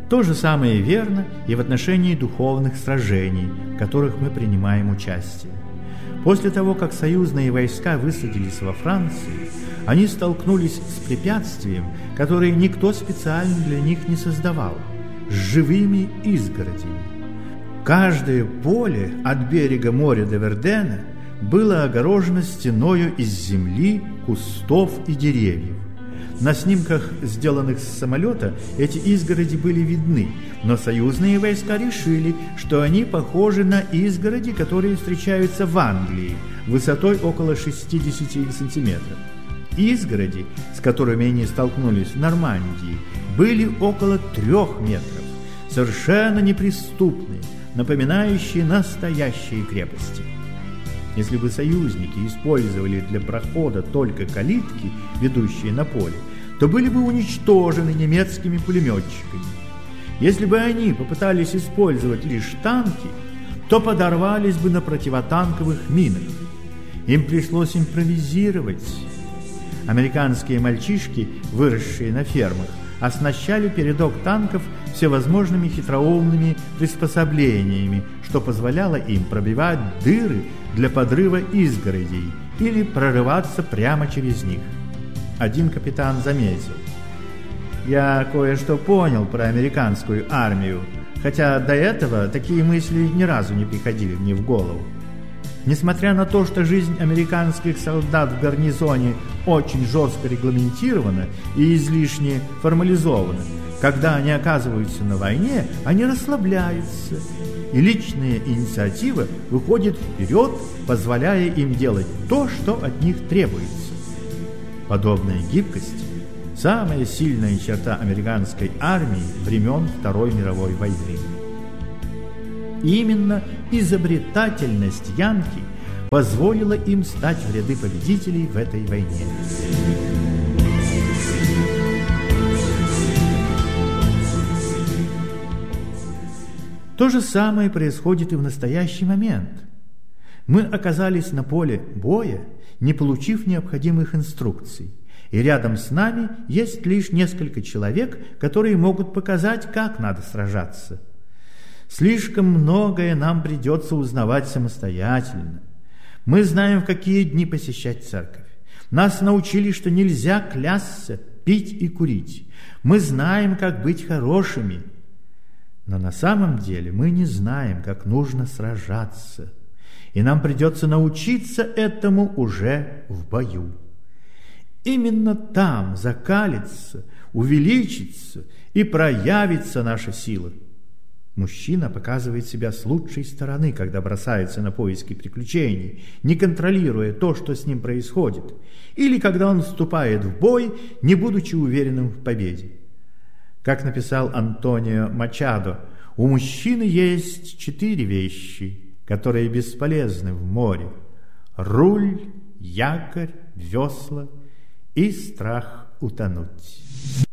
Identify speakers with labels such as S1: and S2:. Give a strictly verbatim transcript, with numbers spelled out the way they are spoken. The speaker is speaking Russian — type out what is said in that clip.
S1: То же самое верно и в отношении духовных сражений, в которых мы принимаем участие. После того, как союзные войска высадились во Франции, они столкнулись с препятствием, которое никто специально для них не создавал – с живыми изгородями. Каждое поле от берега моря до Вердена было огорожено стеною из земли, кустов и деревьев. На снимках, сделанных с самолета, эти изгороди были видны, но союзные войска решили, что они похожи на изгороди, которые встречаются в Англии, высотой около шестидесяти сантиметров. Изгороди, с которыми они столкнулись в Нормандии, были около трех метров, совершенно неприступные, напоминающие настоящие крепости. Если бы союзники использовали для прохода только калитки, ведущие на поле, то были бы уничтожены немецкими пулеметчиками. Если бы они попытались использовать лишь танки, то подорвались бы на противотанковых минах. Им пришлось импровизировать. Американские мальчишки, выросшие на фермах, оснащали передок танков всевозможными хитроумными приспособлениями, что позволяло им пробивать дыры для подрыва изгородей или прорываться прямо через них. Один капитан заметил: «Я кое-что понял про американскую армию, хотя до этого такие мысли ни разу не приходили мне в голову. Несмотря на то, что жизнь американских солдат в гарнизоне очень жестко регламентирована и излишне формализована, когда они оказываются на войне, они расслабляются, и личная инициатива выходит вперед, позволяя им делать то, что от них требуется. Подобная гибкость – самая сильная черта американской армии времен Второй мировой войны. Именно изобретательность янки позволила им стать в ряды победителей в этой войне. То же самое происходит и в настоящий момент. Мы оказались на поле боя, не получив необходимых инструкций, и рядом с нами есть лишь несколько человек, которые могут показать, как надо сражаться. Слишком многое нам придется узнавать самостоятельно. Мы знаем, в какие дни посещать церковь. Нас научили, что нельзя клясться, пить и курить. Мы знаем, как быть хорошими. Но на самом деле мы не знаем, как нужно сражаться. И нам придется научиться этому уже в бою. Именно там закалится, увеличится и проявится наша сила. Мужчина показывает себя с лучшей стороны, когда бросается на поиски приключений, не контролируя то, что с ним происходит, или когда он вступает в бой, не будучи уверенным в победе. Как написал Антонио Мачадо, у мужчины есть четыре вещи, которые бесполезны в море: руль, якорь, весла и страх утонуть.